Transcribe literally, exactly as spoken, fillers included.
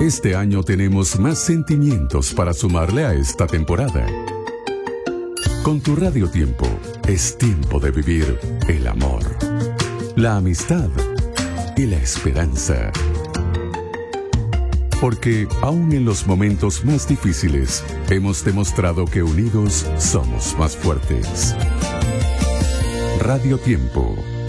Este año tenemos más sentimientos para sumarle a esta temporada. Con tu Radio Tiempo, es tiempo de vivir el amor, la amistad y la esperanza. Porque aún en los momentos más difíciles, hemos demostrado que unidos somos más fuertes. Radio Tiempo,